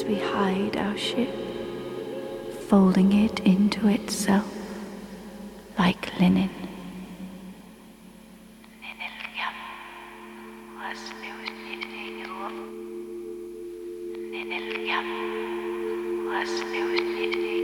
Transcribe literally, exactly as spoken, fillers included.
we hide our ship, folding it into itself like linen. Was